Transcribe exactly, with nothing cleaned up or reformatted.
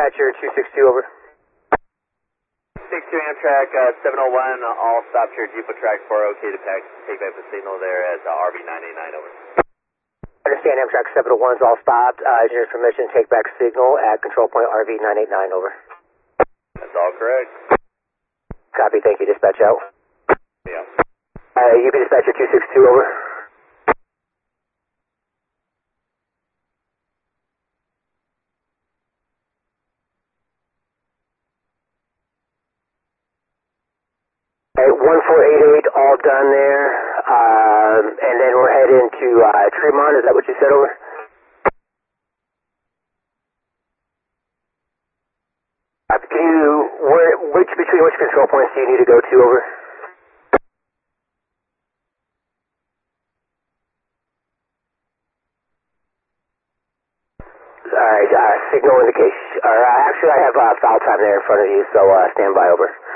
dispatcher two six two, over. six two Amtrak uh, seven oh one, all stopped here, Jeep track four, okay to pack, take back the signal there at uh, R V nine eight nine, over. Understand, Amtrak seven oh one's all stopped. Uh, engineer's permission, take back signal at control point R V nine eight nine, over. That's all correct. Copy, thank you, dispatch out. Yeah. Uh, U P dispatcher two six two, over. Alright, one four eight eight, all done there. Um, and then we're heading to uh, Tremont, is that what you said, over? Uh, can you, where, which, between which control points do you need to go to, over? Alright, uh, signal indication, or uh, actually I have uh, foul time there in front of you, so uh, stand by, over.